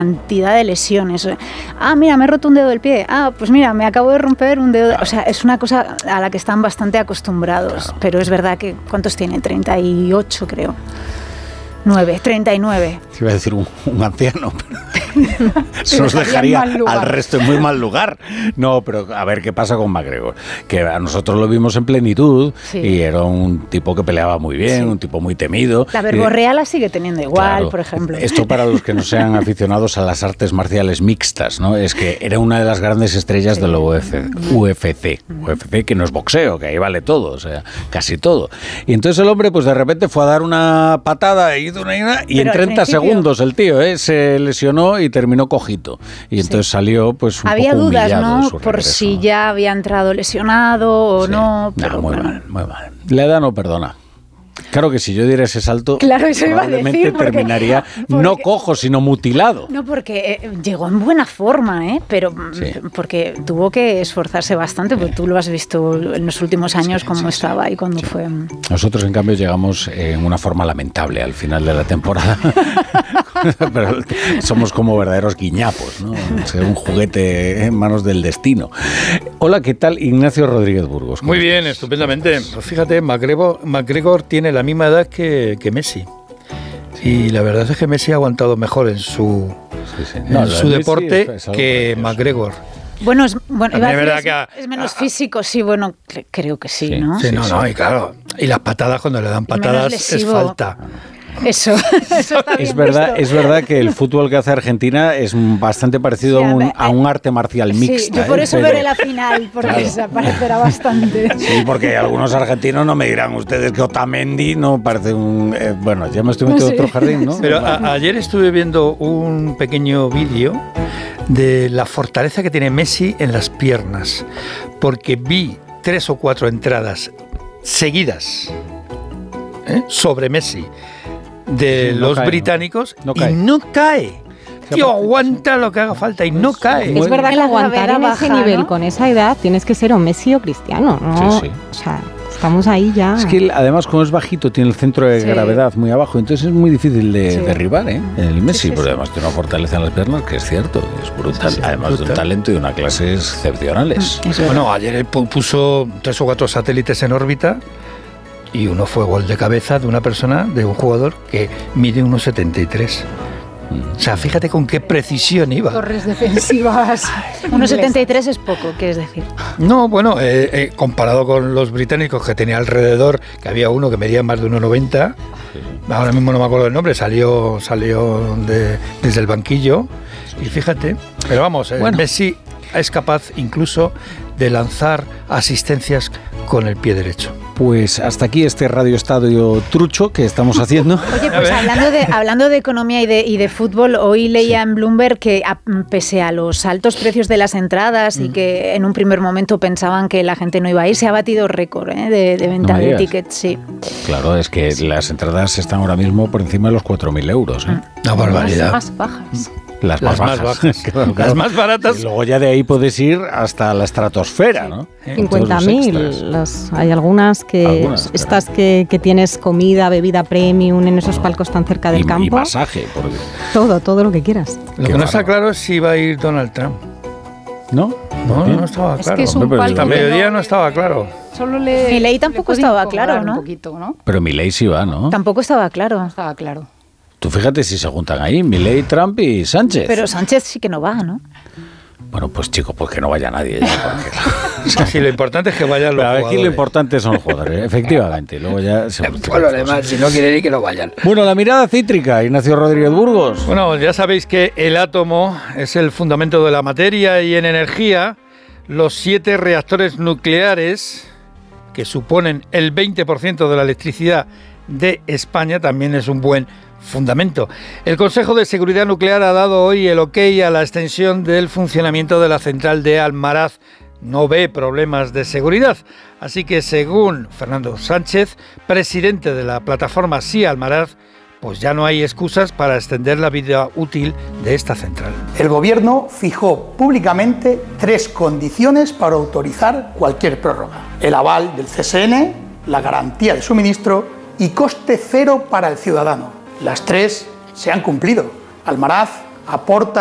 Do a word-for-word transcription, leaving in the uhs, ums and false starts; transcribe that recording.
cantidad de lesiones. Ah, mira, me he roto un dedo del pie. Ah, pues mira, me acabo de romper un dedo. De... O sea, es una cosa a la que están bastante acostumbrados. Claro. Pero es verdad que, ¿cuántos tiene? treinta y ocho, creo. nueve, treinta y nueve. Iba a decir un, un anciano, pero eso nos dejaría al resto en muy mal lugar. No, pero a ver qué pasa con McGregor. Que a nosotros lo vimos en plenitud, sí. Y era un tipo que peleaba muy bien, sí. Un tipo muy temido. La verborrea la sigue teniendo igual, claro, por ejemplo. Esto para los que no sean aficionados a las artes marciales mixtas, ¿no? Es que era una de las grandes estrellas sí. de la U F C. U F C, U F C, que no es boxeo, que ahí vale todo, o sea, casi todo. Y entonces el hombre, pues de repente fue a dar una patada y, una, y, una, y en treinta segundos el tío ¿eh? se lesionó y terminó cojito. Y entonces sí. salió pues un Había poco dudas, humillado ¿no? de su por regreso. Si ya había entrado lesionado o sí. no. Pero no, muy bueno. mal, muy mal. La edad no perdona. Claro que si yo diera ese salto, claro, eso probablemente iba a decir, porque, terminaría porque, no cojo, sino mutilado. No, porque eh, llegó en buena forma, ¿eh? Pero sí. porque tuvo que esforzarse bastante, porque tú lo has visto en los últimos años sí, cómo sí, estaba sí. y cuando sí. fue... Nosotros, en cambio, llegamos en una forma lamentable al final de la temporada. Pero somos como verdaderos guiñapos, ¿no? Un juguete en manos del destino. Hola, ¿qué tal? Ignacio Rodríguez Burgos. Muy bien, estás? Estupendamente. Pues fíjate, McGregor, McGregor tiene la misma edad que, que Messi. Sí. Y la verdad es que Messi ha aguantado mejor en su, sí, sí. No, en su deporte es, es que McGregor. Bueno, es, bueno, iba a decir, es, que, es menos físico, sí, bueno, creo que sí, sí ¿no? Sí, no, no, y claro. Y las patadas, cuando le dan patadas, es falta. Eso, eso está bien es verdad, visto. Es verdad que el fútbol que hace Argentina es bastante parecido sí, a, un, a un arte marcial mixta. Sí, yo por eso ¿eh? veré la final, porque claro. se parecerá bastante. Sí, porque algunos argentinos no me dirán ustedes que Otamendi no parece un... Eh, bueno, ya me estoy metiendo en sí. otro jardín, ¿no? Pero a, ayer estuve viendo un pequeño vídeo de la fortaleza que tiene Messi en las piernas, porque vi tres o cuatro entradas seguidas ¿eh? sobre Messi de sí, no los cae, británicos no. No y no cae. Tío, aguanta lo que haga falta y no cae. Es verdad que aguantar en baja, ese nivel, ¿no? Con esa edad, tienes que ser o Messi o Cristiano, ¿no? Sí, sí. O sea, estamos ahí ya. Es que él, además, como es bajito, tiene el centro de sí. gravedad muy abajo, entonces es muy difícil de sí. derribar, ¿eh? El Messi, sí, sí, porque sí. además tiene una fortaleza en las piernas que es cierto, es brutal. Sí, sí, además brutal. De un talento y una clase excepcionales. Es bueno, ayer él puso tres o cuatro satélites en órbita. Y uno fue gol de cabeza de una persona, de un jugador que mide uno setenta y tres. O sea, fíjate con qué precisión iba. Torres defensivas. uno setenta y tres es poco, quieres decir. No, bueno, eh, eh, comparado con los británicos que tenía alrededor, que había uno que medía más de uno noventa. Sí. Ahora mismo no me acuerdo el nombre, salió, salió de, desde el banquillo. Y fíjate, pero vamos, eh, bueno. Messi es capaz incluso de lanzar asistencias con el pie derecho. Pues hasta aquí este Radio Estadio trucho que estamos haciendo. Oye, pues hablando de, hablando de economía y de, y de fútbol, hoy leía sí. en Bloomberg que a, pese a los altos precios de las entradas mm. y que en un primer momento pensaban que la gente no iba a ir, se ha batido récord ¿eh? de, de venta no de tickets. Sí. Claro, es que las entradas están ahora mismo por encima de los cuatro mil euros. ¿eh? Una barbaridad. Más bajas. Las más las bajas. Más bajas. Claro, claro. Las más baratas. Y luego ya de ahí puedes ir hasta la estratosfera, ¿no? cincuenta mil. Hay algunas que... Algunas, estas que, que tienes comida, bebida premium en esos palcos tan cerca del y, campo. Y masaje. Porque... Todo, todo lo que quieras. Lo que no está claro es si va a ir Donald Trump. ¿No? No, no, no estaba es claro. Que es un palco Hasta mediodía no estaba claro. Solo le... Milei tampoco estaba claro, ¿no? Un poquito, ¿no? Pero Milei sí va, ¿no? Tampoco estaba claro. No estaba claro. Tú fíjate si se juntan ahí, Milei, Trump y Sánchez. Pero Sánchez sí que no va, ¿no? Bueno, pues chico, pues que no vaya nadie. Ya, porque... sí, lo importante es que vayan los jugadores. Aquí lo importante son los jugadores, efectivamente. Luego ya se bueno, además, si no quieren ir, que no vayan. Bueno, la mirada cítrica, Ignacio Rodríguez Burgos. Bueno, ya sabéis que el átomo es el fundamento de la materia y en energía los siete reactores nucleares, que suponen el veinte por ciento de la electricidad de España, también es un buen fundamento. El Consejo de Seguridad Nuclear ha dado hoy el ok a la extensión del funcionamiento de la central de Almaraz. No ve problemas de seguridad. Así que, según Fernando Sánchez, presidente de la plataforma Sí Almaraz, pues ya no hay excusas para extender la vida útil de esta central. El Gobierno fijó públicamente tres condiciones para autorizar cualquier prórroga: el aval del C S N, la garantía de suministro y coste cero para el ciudadano. Las tres se han cumplido. Almaraz aporta